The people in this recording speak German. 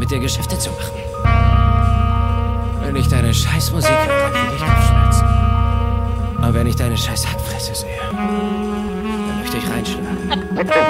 mit dir Geschäfte zu machen. Wenn ich deine Scheißmusik höre, kriege ich Kopfschmerzen. Aber wenn ich deine scheiß Hackfresse sehe, dann möchte ich reinschlagen.